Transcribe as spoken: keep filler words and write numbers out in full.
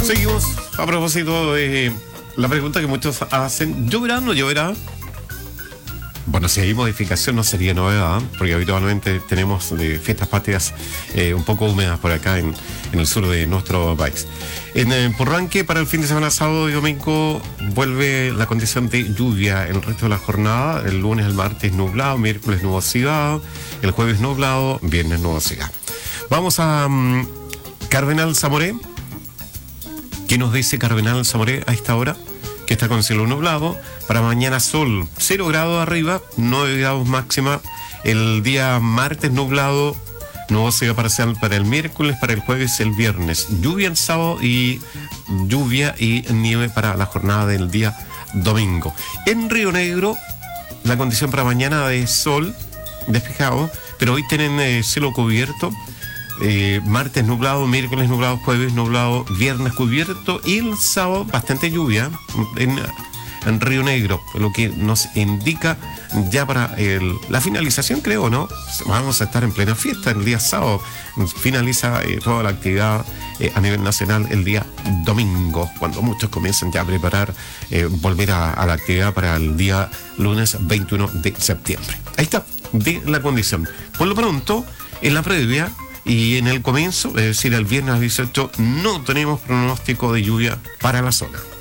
Seguimos a propósito de la pregunta que muchos hacen: ¿lloverá o no lloverá? Bueno, si hay modificación no sería novedad, porque habitualmente tenemos eh, fiestas patrias eh, un poco húmedas por acá en, en el sur de nuestro país. En eh, Porranque, para el fin de semana, sábado y domingo, vuelve la condición de lluvia el resto de la jornada. El lunes, el martes nublado, miércoles nubosidad, el jueves nublado, viernes nubosidad. Vamos a um, Cardenal Zamoré. ¿Qué nos dice Cardenal Zamoré a esta hora? Que está con cielo nublado. Para mañana sol, cero grados arriba, nueve grados máxima. El día martes nublado, nubosidad parcial para el miércoles, para el jueves, el viernes. Lluvia el sábado y lluvia y nieve para la jornada del día domingo. En Río Negro, la condición para mañana de sol despejado, pero hoy tienen eh, cielo cubierto. Eh, martes nublado, miércoles nublado, jueves nublado, viernes cubierto y el sábado bastante lluvia en, en Río Negro, lo que nos indica ya para el, la finalización, creo, ¿no? Vamos a estar en plena fiesta el día sábado. Finaliza eh, toda la actividad eh, a nivel nacional el día domingo, cuando muchos comienzan ya a preparar eh, volver a, a la actividad para el día lunes veintiuno de septiembre. Ahí está, de la condición. Por lo pronto, en la previa y en el comienzo, es decir, el viernes dieciocho, no tenemos pronóstico de lluvia para la zona.